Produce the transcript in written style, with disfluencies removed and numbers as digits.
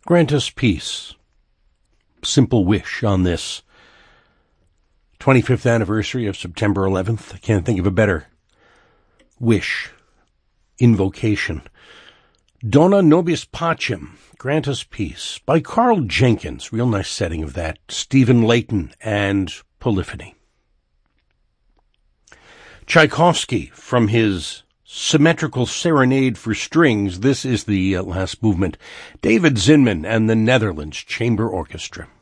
Grant us peace. Simple wish on this 25th anniversary of September 11th. I can't think of a better wish, invocation. Dona nobis pacem, grant us peace, by Carl Jenkins. Real nice setting of that. Stephen Layton and Polyphony. Tchaikovsky, from his Symmetrical Serenade for Strings. This is the last movement. David Zinman and the Netherlands Chamber Orchestra.